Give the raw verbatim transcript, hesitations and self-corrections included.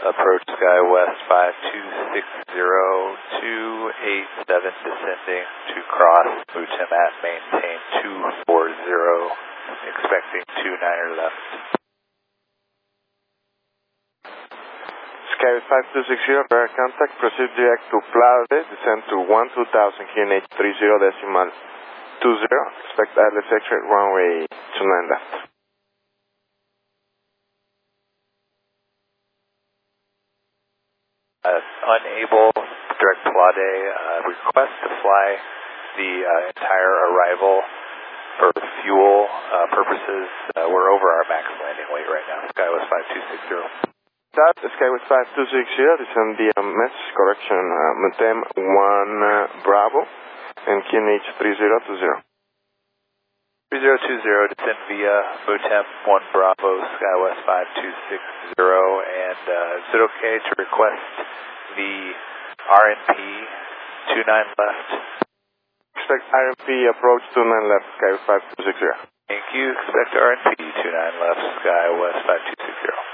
approach SkyWest five two six zero, two eight seven descending to cross, Butem at maintain two four zero, expecting two niner left. SkyWest five two six zero, bear contact, proceed direct to Florida, descend to one two thousand Q N H three zero decimal two zero, expect airless exit runway two nine left. Uh, unable, direct Flade, uh, request to fly the uh, entire arrival for fuel uh, purposes. Uh, we're over our max landing weight right now, SkyWest five two six zero. That SkyWest five two six zero, descend the uh, message correction, uh, Butem one uh, Bravo, and Q N H three zero two zero. three zero two zero, descend via Butem one Bravo, SkyWest five two six zero, and uh, is it okay to request the R N P two nine left? Expect R N P approach two nine left, SkyWest five two six zero. Thank you, expect R N P two nine left, SkyWest five two six zero.